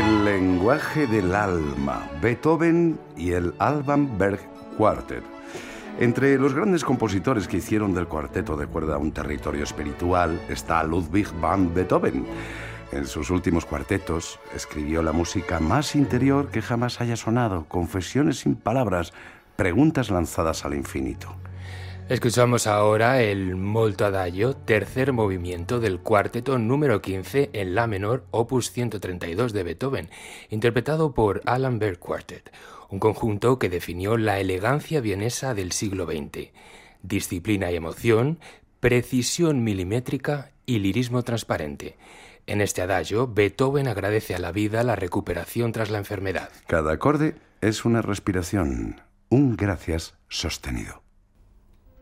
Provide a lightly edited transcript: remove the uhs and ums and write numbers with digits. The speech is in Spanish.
El lenguaje del alma, Beethoven y el Alban Berg Quartet. Entre los grandes compositores que hicieron del cuarteto de cuerda un territorio espiritual está Ludwig van Beethoven. En sus últimos cuartetos escribió la música más interior que jamás haya sonado, confesiones sin palabras, preguntas lanzadas al infinito. Escuchamos ahora el Molto Adagio, tercer movimiento del cuarteto número 15 en la menor, opus 132 de Beethoven, interpretado por Alban Berg Quartet, un conjunto que definió la elegancia vienesa del siglo XX. Disciplina y emoción, precisión milimétrica y lirismo transparente. En este adagio, Beethoven agradece a la vida la recuperación tras la enfermedad. Cada acorde es una respiración, un gracias sostenido.